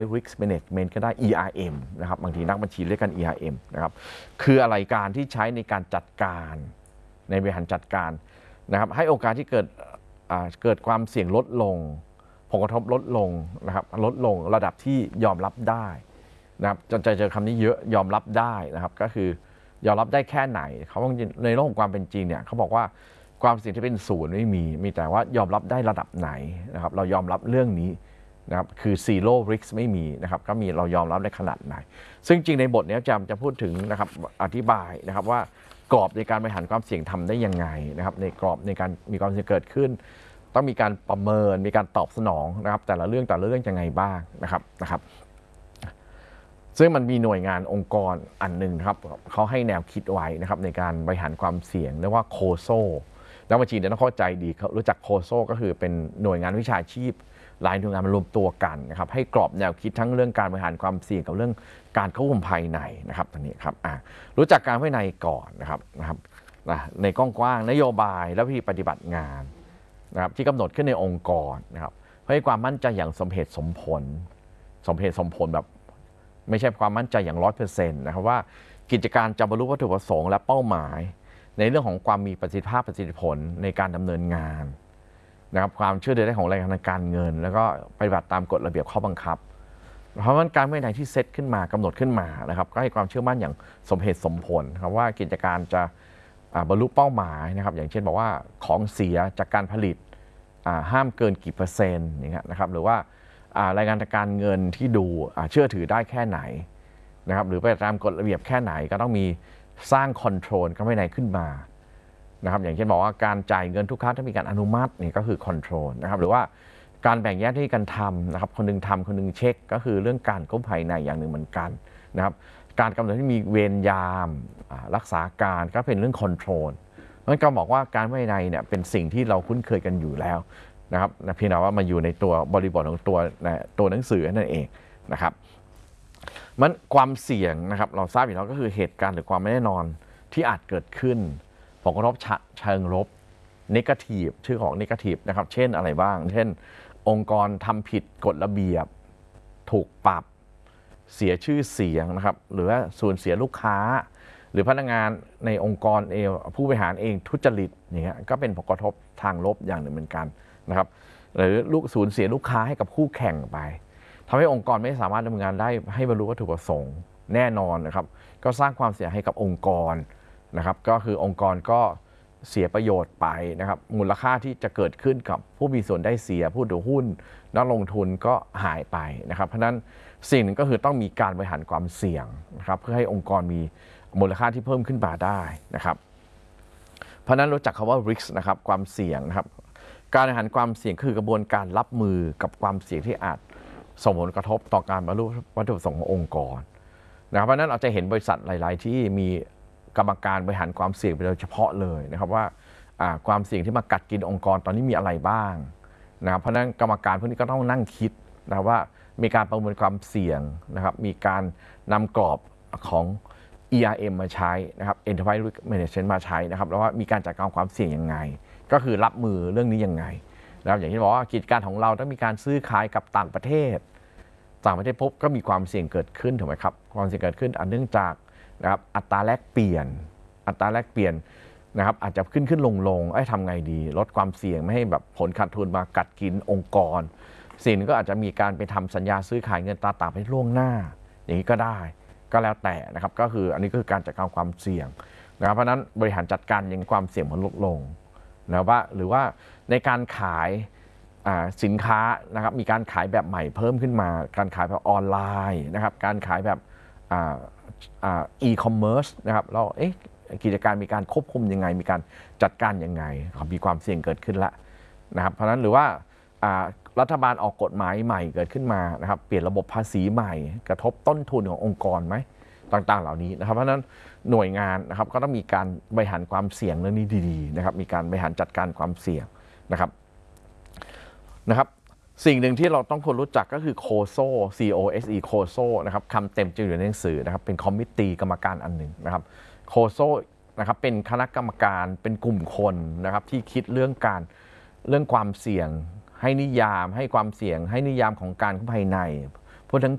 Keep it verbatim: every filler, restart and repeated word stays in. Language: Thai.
Risk Management ก็ได้ อี อาร์ เอ็ม นะครับบางทีนักบัญชีเรียกกัน อี อาร์ เอ็ม นะครับคืออะไรการที่ใช้ในการจัดการในบริหารจัดการนะครับให้โอกาสที่เกิดเกิดความเสี่ยงลดลงผลกระทบลดลงนะครับลดลงระดับที่ยอมรับได้นะครับจนใจเจอคำนี้เยอะยอมรับได้นะครับก็คือยอมรับได้แค่ไหนเขาบอกในโลกของความเป็นจริงเนี่ยเขาบอกว่าความเสี่ยงที่เป็นศูนย์ไม่มีมีแต่ว่ายอมรับได้ระดับไหนนะครับเรายอมรับเรื่องนี้นะครับคือ zero risk ไม่มีนะครับก็มีเรายอมรับได้ขนาดไหนซึ่งจริงในบทนี้จำจะพูดถึงนะครับอธิบายนะครับว่ากรอบในการบริหารความเสี่ยงทำได้ยังไงนะครับในกรอบในการมีความเสี่ยงเกิดขึ้นต้องมีการประเมินมีการตอบสนองนะครับแต่ละเรื่องแต่ละเรื่องยังไงบ้างนะครับนะครับซึ่งมันมีหน่วยงานองค์กรอันหนึ่งครับเขาให้แนวคิดไว้นะครับในการบริหารความเสี่ยงเรียกว่าโคโซนักบัญชีเนี่ยต้องเข้าใจดีเขารู้จักโคโซก็คือเป็นหน่วยงานวิชาชีพหลายหน่วยงานมารวมตัวกันนะครับให้กรอบแนวคิดทั้งเรื่องการบริหารความเสี่ยงกับเรื่องการควบคุมภายในนะครับตรงนี้ครับรู้จักการภายในก่อนนะครับนะครับในกว้างๆนโยบายและวิธีปฏิบัติงานนะครับที่กำหนดขึ้นในองค์กรนะครับเพื่อให้ความมั่นใจอย่างสมเหตุสมผลสมเหตุสมผลแบบไม่ใช่ความมั่นใจอย่างร้อยเปอร์เซ็นต์นะครับว่ากิจการจะบรรลุวัตถุประสงค์และเป้าหมายในเรื่องของความมีประสิทธิภาพประสิทธิผลในการดำเนินงานนะครับความเชื่อถือได้ของรายงานการเงินแล้วก็ปฏิบัติตามกฎระเบียบข้อบังคับเพราะฉะนั้นการวินัยที่เซตขึ้นมากำหนดขึ้นมานะครับก็ให้ความเชื่อมั่นอย่างสมเหตุสมผลครับว่ากิจการจะบรรลุเป้าหมายนะครับอย่างเช่นบอกว่าของเสียจากการผลิตห้ามเกินกี่เปอร์เซ็นต์อย่างเงี้ยนะครับหรือว่ารายงานการเงินที่ดูเชื่อถือได้แค่ไหนนะครับหรือไปตามกฎระเบียบแค่ไหนก็ต้องมีสร้างคอนโทรลก็ไม่ไหนขึ้นมานะครับอย่างเช่นบอกว่าการจ่ายเงินทุกครั้งถ้ามีการอนุมัตินี่ก็คือคอนโทรลนะครับหรือว่าการแบ่งแยกที่การทำนะครับคนนึงทำคนนึงเช็คก็คือเรื่องการควบคุมภายในอย่างหนึ่งเหมือนกันนะครับการกำหนดที่มีเวรยามรักษาการก็เป็นเรื่องคอนโทรลเพราะฉะนั้นก็บอกว่าการภายในเนี่ยเป็นสิ่งที่เราคุ้นเคยกันอยู่แล้วนะครับเพียงแต่ว่ามาอยู่ในตัวบริบทของตัวตัวหนังสือนั่นเองนะครับมันความเสี่ยงนะครับเราทราบอยู่แล้วก็คือเหตุการณ์หรือความไม่แน่นอนที่อาจเกิดขึ้นผลกระทบเชิงลบ negative ชื่อของ negative นะครับเช่นอะไรบ้างเช่นองค์กรทำผิดกฎระเบียบถูกปรับเสียชื่อเสียงนะครับหรือว่าสูญเสียลูกค้าหรือพนักงานในองค์กรเองผู้บริหารเองทุจริตอย่างเงี้ยก็เป็นผลกระทบทางลบอย่างหนึ่งเหมือนกันนะครับหรือลูกสูญเสียลูกค้าให้กับคู่แข่งไปทำให้องค์กรไม่สามารถดำเนินงานได้ให้บรรลุวัตถุประสงค์แน่นอนนะครับก็สร้างความเสียหายให้กับองค์กรนะครับก็คือองค์กรก็เสียประโยชน์ไปนะครับมูลค่าที่จะเกิดขึ้นกับผู้มีส่วนได้เสียผู้ถือหุ้นนักลงทุนก็หายไปนะครับเพราะฉะนั้นสิ่งหนึ่งก็คือต้องมีการบริหารความเสี่ยงนะครับเพื่อให้องค์กรมีมูลค่าที่เพิ่มขึ้นมาได้นะครับเพราะนั้นรู้จักคำว่า risk นะครับความเสี่ยงนะครับการบริหารความเสี่ยงคือกระบวนการรับมือกับความเสี่ยงที่อาจส่งผลกระทบต่อการบรรลุวัตถุประสงค์ขององค์กรนะครับเพราะนั้นเราจะเห็นบริษัทหลายๆที่มีกรรมการบริหารความเสี่ยงโดยเฉพาะเลยนะครับว่าความเสี่ยงที่มากัดกินองค์กรตอนนี้มีอะไรบ้างนะครับเพราะนั้นกรรมการพวกนี้ก็ต้องนั่งคิดนะว่ามีการประเมินความเสี่ยงนะครับมีการนำกรอบของ อี อาร์ เอ็ม มาใช้นะครับ Enterprise Risk Management มาใช้นะครับแล้วว่ามีการจัดการความเสี่ยงยังไงก็คือรับมือเรื่องนี้ยังไงนะครับอย่างที่บอกว่ากิจการของเราต้องมีการซื้อขายกับต่างประเทศต่างประเทศพบก็มีความเสี่ยงเกิดขึ้นถูกไหมครับความเสี่ยงเกิดขึ้นอันเนื่องจากนะครับอัตราแลกเปลี่ยนอัตราแลกเปลี่ยนนะครับอาจจะขึ้นขึ้นลงลงไอ้ทำไงดีลดความเสี่ยงไม่ให้แบบผลขาดทุนมากัดกินองค์กรสิ่งนึงก็อาจจะมีการไปทำสัญญาซื้อขายเงินตราต่างประเทศล่วงหน้าอย่างนี้ก็ได้ก็แล้วแต่นะครับก็คืออันนี้ก็คือการจัดการความเสี่ยงนะครับเพราะนั้นบริหารจัดการยังความเสี่ยงมันลดลงนะว่าหรือว่าในการขายสินค้านะครับมีการขายแบบใหม่เพิ่มขึ้นมาการขายแบบออนไลน์นะครับการขายแบบอีคอมเมิร์ซนะครับเราเอ๊ะกิจการมีการควบคุมยังไงมีการจัดการยังไงมีความเสี่ยงเกิดขึ้นแล้วนะครับเพราะฉะนั้นหรือว่ารัฐบาลออกกฎหมายใหม่เกิดขึ้นมานะครับเปลี่ยนระบบภาษีใหม่กระทบต้นทุนขององค์กรไหมต่างๆเหล่านี้นะครับเพราะฉะนั้นหน่วยงานนะครับก็ต้องมีการบริหารความเสี่ยงเรื่องนี้ดีๆนะครับมีการบริหารจัดการความเสี่ยงนะครับนะครับสิ่งหนึ่งที่เราต้องควรรู้จักก็คือโคโซ C O S E โคโซนะครับคำเต็มจะอยู่ในหนังสือนะครับเป็นคอมมิตี้กรรมการอันหนึ่งนะครับโคโซนะครับเป็นคณะกรรมการเป็นกลุ่มคนนะครับที่คิดเรื่องการเรื่องความเสี่ยงให้นิยามให้ความเสี่ยงให้นิยามของการภายในพูดถึง